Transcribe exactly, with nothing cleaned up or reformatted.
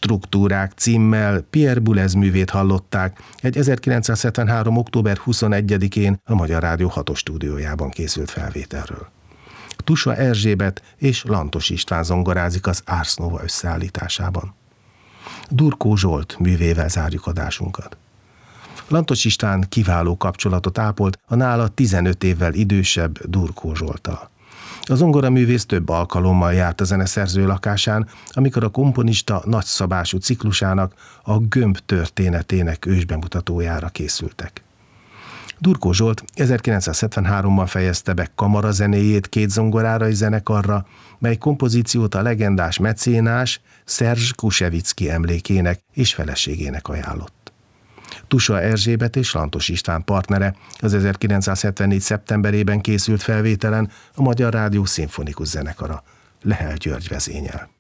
struktúrák címmel Pierre Boulez művét hallották, egy ezerkilencszázhetvenhárom. október huszonegyedikén a Magyar Rádió hatos stúdiójában készült felvételről. Tusa Erzsébet és Lantos István zongorázik az Ars Nova összeállításában. Durkó Zsolt művével zárjuk adásunkat. Lantos István kiváló kapcsolatot ápolt a nála tizenöt évvel idősebb Durkó Zsolttal. A zongoraművész több alkalommal járt a zeneszerző lakásán, amikor a komponista nagyszabású ciklusának, a Gömb történetének ősbemutatójára készültek. Durkó Zsolt ezerkilencszázhetvenháromban fejezte be kamarazenéjét két zongorárai zenekarra, mely kompozíciót a legendás mecénás Szerzs Kusevicki emlékének és feleségének ajánlott. Tusa Erzsébet és Lantos István partnere az ezerkilencszázhetvennégy. szeptemberében készült felvételen a Magyar Rádió szimfonikus zenekara Lehel György vezényel.